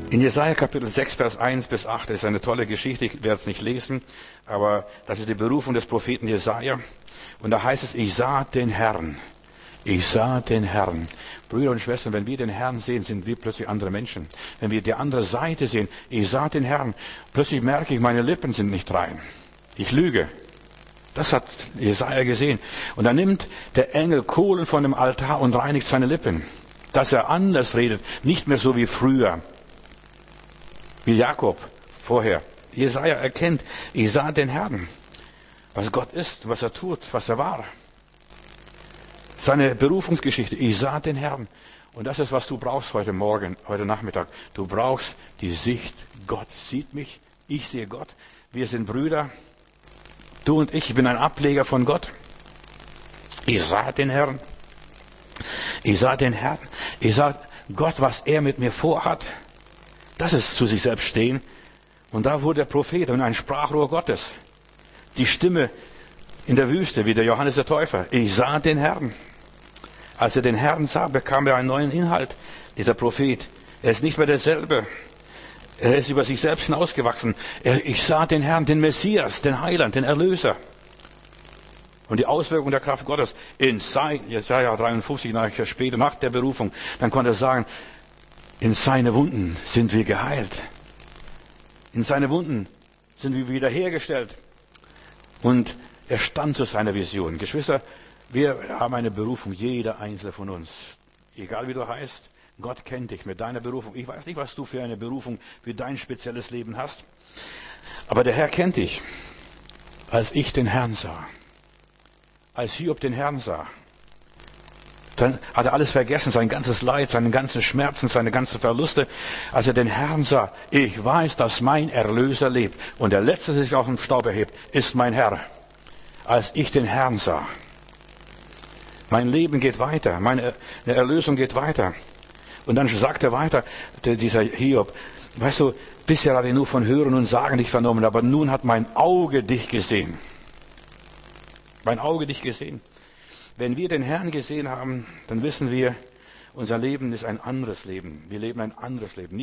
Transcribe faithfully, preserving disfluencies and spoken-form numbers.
In Jesaja Kapitel sechs, Vers eins bis acht ist eine tolle Geschichte. Ich werde es nicht lesen, aber das ist die Berufung des Propheten Jesaja. Und da heißt es, ich sah den Herrn. Ich sah den Herrn. Brüder und Schwestern, wenn wir den Herrn sehen, sind wir plötzlich andere Menschen. Wenn wir die andere Seite sehen, ich sah den Herrn. Plötzlich merke ich, meine Lippen sind nicht rein. Ich lüge. Das hat Jesaja gesehen. Und dann nimmt der Engel Kohlen von dem Altar und reinigt seine Lippen. Dass er anders redet, nicht mehr so wie früher. Wie Jakob vorher. Jesaja erkennt, ich sah den Herrn. Was Gott ist, was er tut, was er war. Seine Berufungsgeschichte, ich sah den Herrn. Und das ist, was du brauchst heute Morgen, heute Nachmittag. Du brauchst die Sicht, Gott sieht mich, ich sehe Gott. Wir sind Brüder, du und ich, ich bin ein Ableger von Gott. Ich sah den Herrn. Ich sah den Herrn. Ich sah Gott, was er mit mir vorhat. Das ist zu sich selbst stehen. Und da wurde der Prophet und ein Sprachrohr Gottes. Die Stimme in der Wüste, wie der Johannes der Täufer. Ich sah den Herrn. Als er den Herrn sah, bekam er einen neuen Inhalt. Dieser Prophet. Er ist nicht mehr derselbe. Er ist über sich selbst hinausgewachsen. Er, ich sah den Herrn, den Messias, den Heiland, den Erlöser. Und die Auswirkung der Kraft Gottes in sein, Jesaja dreiundfünfzig, später nach der Berufung, dann konnte er sagen, in seine Wunden sind wir geheilt. In seine Wunden sind wir wiederhergestellt. Und er stand zu seiner Vision. Geschwister, wir haben eine Berufung, jeder einzelne von uns. Egal wie du heißt, Gott kennt dich mit deiner Berufung. Ich weiß nicht, was du für eine Berufung, für dein spezielles Leben hast. Aber der Herr kennt dich. Als ich den Herrn sah, als Hiob den Herrn sah, dann hat er alles vergessen, sein ganzes Leid, seine ganzen Schmerzen, seine ganzen Verluste. Als er den Herrn sah, ich weiß, dass mein Erlöser lebt. Und der Letzte, der sich aus dem Staub erhebt, ist mein Herr. Als ich den Herrn sah. Mein Leben geht weiter, meine Erlösung geht weiter. Und dann sagt er weiter, dieser Hiob, weißt du, bisher hatte ich nur von Hören und Sagen dich vernommen, aber nun hat mein Auge dich gesehen. Mein Auge dich gesehen. Wenn wir den Herrn gesehen haben, dann wissen wir, unser Leben ist ein anderes Leben. Wir leben ein anderes Leben.